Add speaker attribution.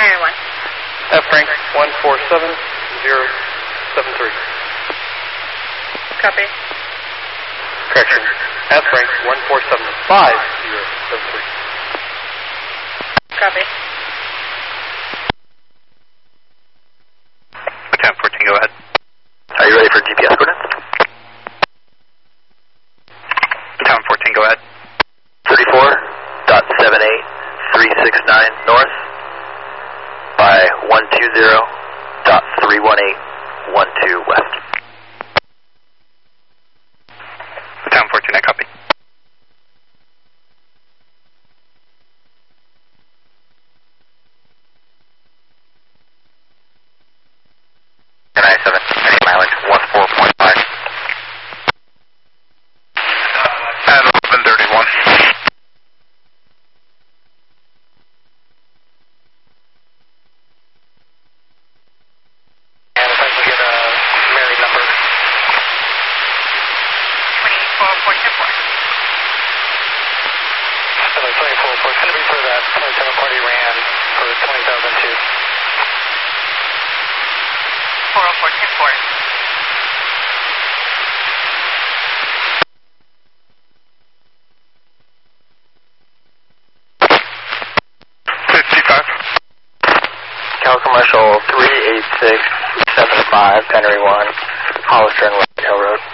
Speaker 1: Mary 1.
Speaker 2: F Frank 147073.
Speaker 1: Copy.
Speaker 2: Correction. F Frank 147573.
Speaker 1: Copy.
Speaker 3: Battalion 14, go ahead.
Speaker 4: Are you ready for GPS coordinates?
Speaker 3: Battalion 14, go ahead.
Speaker 4: 34.78369 north by 120.31812 west.
Speaker 3: Battalion 14, I copy.
Speaker 4: And I-7, any mileage, 14.5.
Speaker 3: At 11:31.
Speaker 2: And if I can get a Mary number.
Speaker 1: 24.4.
Speaker 2: 24, it's going to be for that 27 party ran for 20,002.
Speaker 1: 40424.
Speaker 4: Cal Commercial 38675, Henry 1, Hollister and West Hill Road.